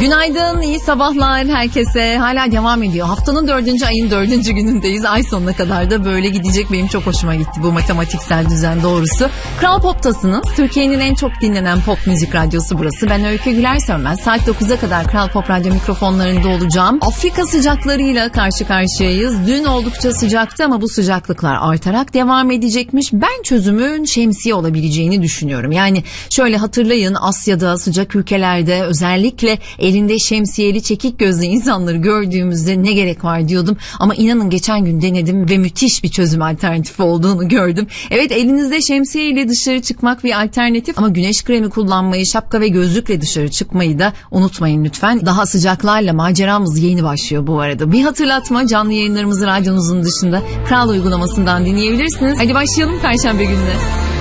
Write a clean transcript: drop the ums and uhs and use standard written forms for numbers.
Günaydın, iyi sabahlar herkese. Hala devam ediyor. Haftanın 4. ayın 4. günündeyiz. Ay sonuna kadar da böyle gidecek. Benim çok hoşuma gitti bu matematiksel düzen doğrusu. Kral Pop'tasınız. Türkiye'nin en çok dinlenen pop müzik radyosu burası. Ben Öykü Güler Sönmez. Saat 9'a kadar Kral Pop Radyo mikrofonlarında olacağım. Afrika sıcaklarıyla karşı karşıyayız. Dün oldukça sıcaktı ama bu sıcaklıklar artarak devam edecekmiş. Ben çözümün şemsiye olabileceğini düşünüyorum. Yani şöyle hatırlayın, Asya'da, sıcak ülkelerde özellikle elinde şemsiyeli çekik gözlü insanları gördüğümüzde ne gerek var diyordum. Ama inanın geçen gün denedim ve müthiş bir çözüm alternatifi olduğunu gördüm. Evet, elinizde şemsiye ile dışarı çıkmak bir alternatif ama güneş kremi kullanmayı, şapka ve gözlükle dışarı çıkmayı da unutmayın lütfen. Daha sıcaklarla maceramız yeni başlıyor bu arada. Bir hatırlatma, canlı yayınlarımızı radyonuzun dışında Kral uygulamasından dinleyebilirsiniz. Hadi başlayalım Perşembe gününe.